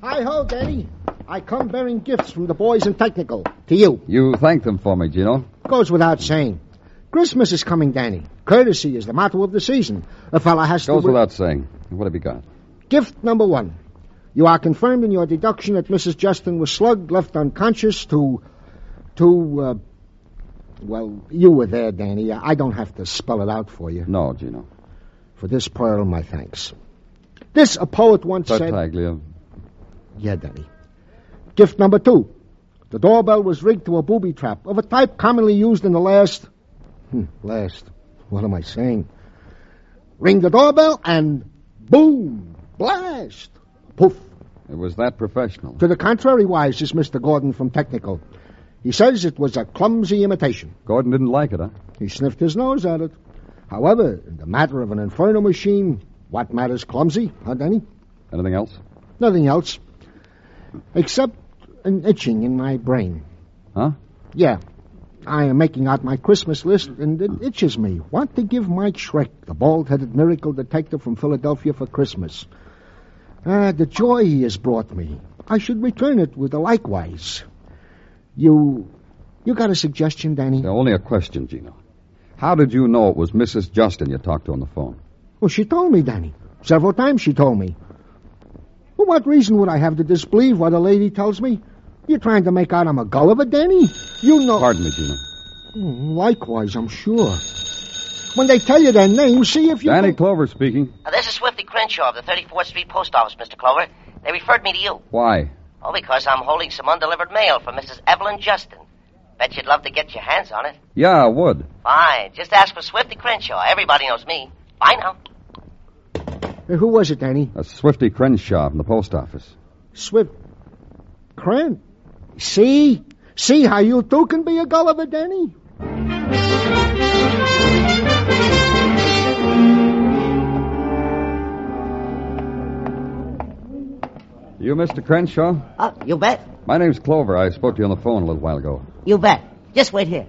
Hi-ho, Danny. I come bearing gifts from the boys in technical. To you. You thank them for me, Gino. Goes without saying. Christmas is coming, Danny. Courtesy is the motto of the season. A fella has to... Goes without saying. What have you got? Gift number 1. You are confirmed in your deduction that Mrs. Justin was slugged, left unconscious well, you were there, Danny. I don't have to spell it out for you. No, Gino. For this pearl, my thanks. This, a poet once said... Tartaglia. Yeah, Danny. Gift number 2. The doorbell was rigged to a booby trap of a type commonly used in the last... What am I saying? Ring the doorbell and boom, blast, poof. It was that professional. To the contrary, wise is Mr. Gordon from Technical. He says it was a clumsy imitation. Gordon didn't like it, huh? He sniffed his nose at it. However, in the matter of an inferno machine, what matters clumsy, huh, Danny? Anything else? Nothing else. Except an itching in my brain. Huh? Yeah. I am making out my Christmas list, and it itches me. Want to give Mike Schreck, the bald-headed miracle detective from Philadelphia, for Christmas. The joy he has brought me. I should return it with a likewise. You got a suggestion, Danny? Only a question, Gino. How did you know it was Mrs. Justin you talked to on the phone? Well, she told me, Danny. Several times she told me. Well, what reason would I have to disbelieve what a lady tells me? You're trying to make out I'm a Gulliver, Danny? You know... Pardon me, Gino. Likewise, I'm sure. When they tell you their names, see if you... Danny Clover speaking. This is Swifty Crenshaw of the 34th Street Post Office, Mr. Clover. They referred me to you. Why? Oh, because I'm holding some undelivered mail from Mrs. Evelyn Justin. Bet you'd love to get your hands on it. Yeah, I would. Fine. Just ask for Swifty Crenshaw. Everybody knows me. Bye now. Who was it, Danny? That's Swifty Crenshaw from the post office. Swift... Cren? See? See how you two can be a Gulliver, Danny? You Mr. Crenshaw? You bet. My name's Clover. I spoke to you on the phone a little while ago. You bet. Just wait here.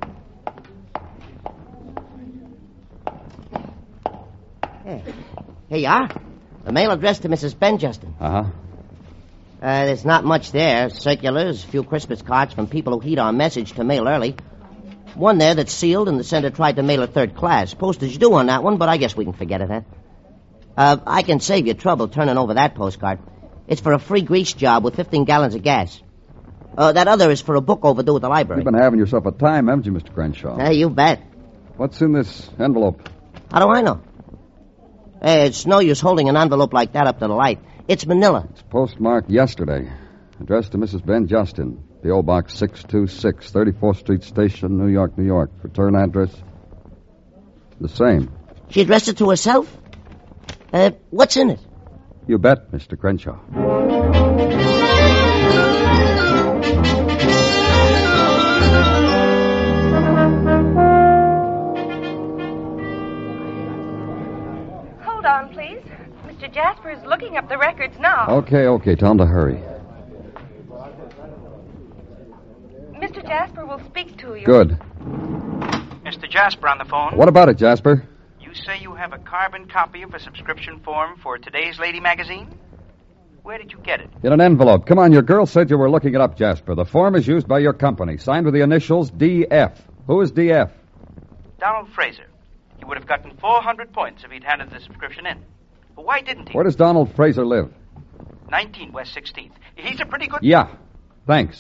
Here you are. The mail addressed to Mrs. Ben Justin. Uh-huh. There's not much there. Circulars, a few Christmas cards from people who heed our message to mail early. One there that's sealed, and the sender tried to mail it third class. Postage due on that one, but I guess we can forget it, huh? I can save you trouble turning over that postcard. It's for a free grease job with 15 gallons of gas. That other is for a book overdue at the library. You've been having yourself a time, haven't you, Mr. Crenshaw? Hey, you bet. What's in this envelope? How do I know? It's no use holding an envelope like that up to the light. It's manila. It's postmarked yesterday. Addressed to Mrs. Ben Justin. P.O. Box 626, 34th Street Station, New York, New York. Return address? The same. She addressed it to herself? What's in it? You bet, Mr. Crenshaw. Hold on, please. Mr. Jasper is looking up the records now. Okay. Tell him to hurry. Mr. Jasper will speak to you. Good. Mr. Jasper on the phone. What about it, Jasper? You say you have a carbon copy of a subscription form for today's Lady magazine? Where did you get it? In an envelope. Come on, your girl said you were looking it up, Jasper. The form is used by your company, signed with the initials DF. Who is DF? Donald Fraser. He would have gotten 400 points if he'd handed the subscription in. But why didn't he? Where does Donald Fraser live? 19 West 16th. He's a pretty good... Yeah. Thanks.